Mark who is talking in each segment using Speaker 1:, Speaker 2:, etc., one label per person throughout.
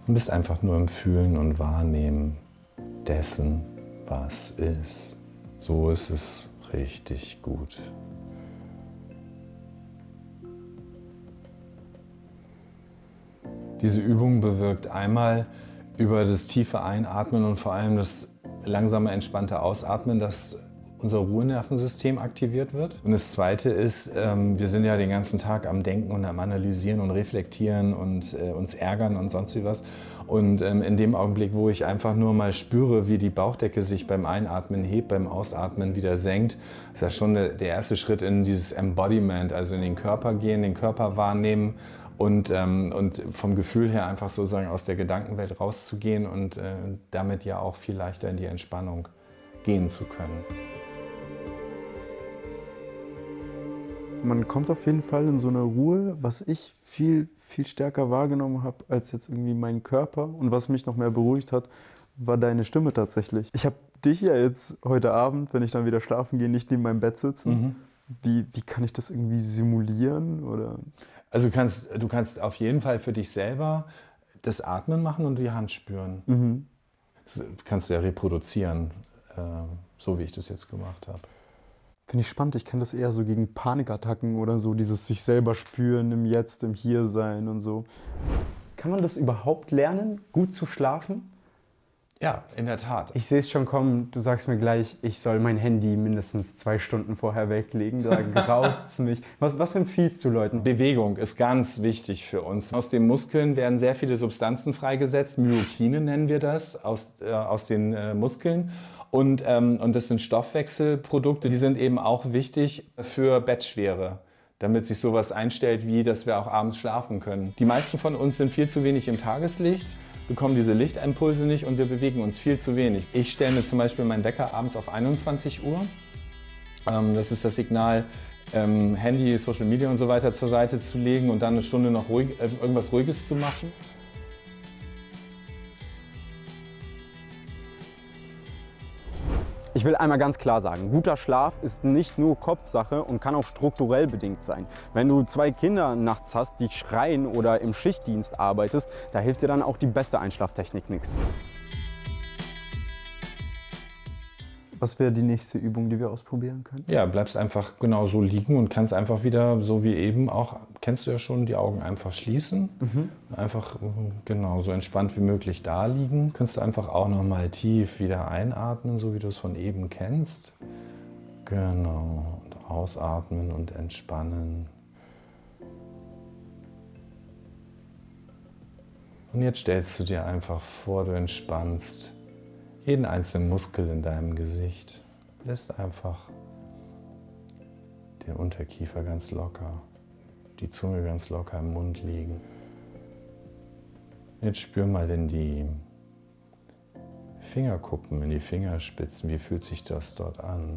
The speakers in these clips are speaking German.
Speaker 1: Und bist einfach nur im Fühlen und Wahrnehmen dessen, was ist. So ist es richtig gut. Diese Übung bewirkt einmal über das tiefe Einatmen und vor allem das langsame, entspannte Ausatmen, dass unser Ruhenervensystem aktiviert wird. Und das Zweite ist, wir sind ja den ganzen Tag am Denken und am Analysieren und Reflektieren und uns ärgern und sonst wie was. Und in dem Augenblick, wo ich einfach nur mal spüre, wie die Bauchdecke sich beim Einatmen hebt, beim Ausatmen wieder senkt, ist das schon der erste Schritt in dieses Embodiment, also in den Körper gehen, den Körper wahrnehmen und vom Gefühl her einfach sozusagen aus der Gedankenwelt rauszugehen und damit ja auch viel leichter in die Entspannung gehen zu können.
Speaker 2: Man kommt auf jeden Fall in so eine Ruhe, was ich viel stärker wahrgenommen habe als jetzt irgendwie mein Körper. Und was mich noch mehr beruhigt hat, war deine Stimme tatsächlich. Ich habe dich ja jetzt heute Abend, wenn ich dann wieder schlafen gehe, nicht neben meinem Bett sitzen. Wie kann ich das irgendwie simulieren? Oder?
Speaker 1: Also du kannst auf jeden Fall für dich selber das Atmen machen und die Hand spüren. Das kannst du ja reproduzieren, so wie ich das jetzt gemacht habe.
Speaker 2: Finde ich spannend. Ich kenne das eher so gegen Panikattacken oder so, dieses sich selber spüren im Jetzt, im Hiersein und so. Kann man das überhaupt lernen, gut zu schlafen?
Speaker 1: Ja, in der Tat.
Speaker 2: Ich sehe es schon kommen, du sagst mir gleich, ich soll mein Handy mindestens 2 Stunden vorher weglegen, da graust es mich. Was empfiehlst du Leuten?
Speaker 1: Bewegung ist ganz wichtig für uns. Aus den Muskeln werden sehr viele Substanzen freigesetzt, Myokine nennen wir das, aus den Muskeln. Und das sind Stoffwechselprodukte, die sind eben auch wichtig für Bettschwere, damit sich sowas einstellt, wie dass wir auch abends schlafen können. Die meisten von uns sind viel zu wenig im Tageslicht, bekommen diese Lichtimpulse nicht und wir bewegen uns viel zu wenig. Ich stelle mir zum Beispiel meinen Wecker abends auf 21 Uhr. Das ist das Signal, Handy, Social Media und so weiter zur Seite zu legen und dann eine Stunde noch irgendwas Ruhiges zu machen.
Speaker 2: Ich will einmal ganz klar sagen, guter Schlaf ist nicht nur Kopfsache und kann auch strukturell bedingt sein. Wenn du 2 Kinder nachts hast, die schreien oder im Schichtdienst arbeitest, da hilft dir dann auch die beste Einschlaftechnik nichts. Was wäre die nächste Übung, die wir ausprobieren können?
Speaker 1: Ja, bleibst einfach genau so liegen und kannst einfach wieder, so wie eben auch, kennst du ja schon, die Augen einfach schließen. Einfach genau so entspannt wie möglich da liegen. Jetzt kannst du einfach auch nochmal tief wieder einatmen, so wie du es von eben kennst. Genau, und ausatmen und entspannen. Und jetzt stellst du dir einfach vor, du entspannst jeden einzelnen Muskel in deinem Gesicht. Lässt einfach den Unterkiefer ganz locker, die Zunge ganz locker im Mund liegen. Jetzt spür mal in die Fingerkuppen, in die Fingerspitzen. Wie fühlt sich das dort an?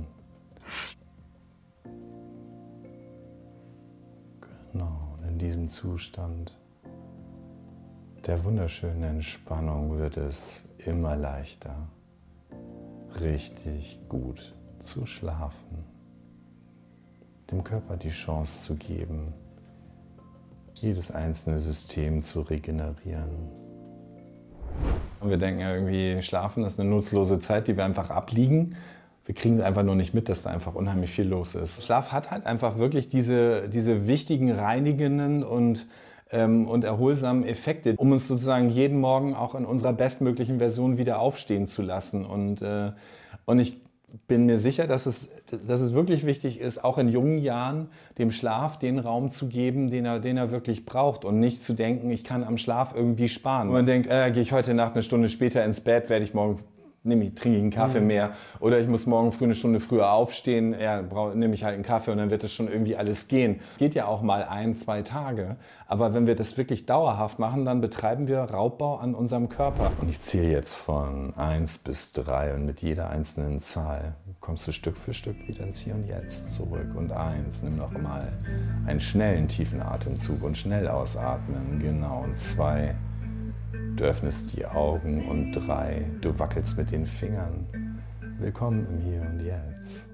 Speaker 1: Genau, in diesem Zustand der wunderschönen Entspannung wird es immer leichter, richtig gut zu schlafen. Dem Körper die Chance zu geben, jedes einzelne System zu regenerieren. Und wir denken ja irgendwie, Schlafen ist eine nutzlose Zeit, die wir einfach abliegen. Wir kriegen es einfach nur nicht mit, dass da einfach unheimlich viel los ist. Schlaf hat halt einfach wirklich diese wichtigen reinigenden und erholsamen Effekte, um uns sozusagen jeden Morgen auch in unserer bestmöglichen Version wieder aufstehen zu lassen. Und ich bin mir sicher, dass es wirklich wichtig ist, auch in jungen Jahren dem Schlaf den Raum zu geben, den er wirklich braucht und nicht zu denken, ich kann am Schlaf irgendwie sparen. Und man denkt, gehe ich heute Nacht eine Stunde später ins Bett, werde ich morgen trinke ich einen Kaffee mehr oder ich muss morgen früh eine Stunde früher aufstehen, nehme ich halt einen Kaffee und dann wird das schon irgendwie alles gehen. Es geht ja auch mal 1, 2 Tage, aber wenn wir das wirklich dauerhaft machen, dann betreiben wir Raubbau an unserem Körper. Und ich zähle jetzt von 1 bis 3 und mit jeder einzelnen Zahl kommst du Stück für Stück wieder ins Hier und Jetzt zurück. Und 1, nimm noch mal einen schnellen, tiefen Atemzug und schnell ausatmen. Genau. Und 2, du öffnest die Augen und 3, du wackelst mit den Fingern. Willkommen im Hier und Jetzt.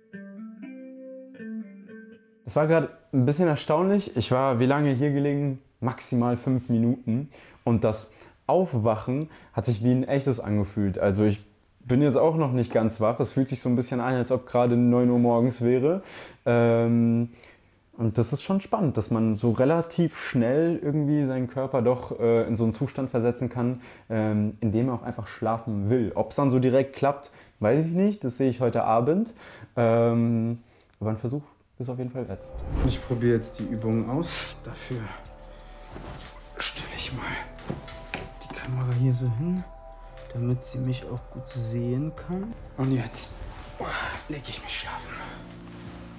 Speaker 2: Es war gerade ein bisschen erstaunlich. Ich war wie lange hier gelegen? maximal 5 Minuten. Und das Aufwachen hat sich wie ein echtes angefühlt. Also ich bin jetzt auch noch nicht ganz wach. Es fühlt sich so ein bisschen an, als ob gerade 9 Uhr morgens wäre. Und das ist schon spannend, dass man so relativ schnell irgendwie seinen Körper doch in so einen Zustand versetzen kann, in dem er auch einfach schlafen will. Ob es dann so direkt klappt, weiß ich nicht. Das sehe ich heute Abend. Aber ein Versuch ist auf jeden Fall wert. Ich probiere jetzt die Übungen aus. Dafür stelle ich mal die Kamera hier so hin, damit sie mich auch gut sehen kann. Und jetzt lege ich mich schlafen.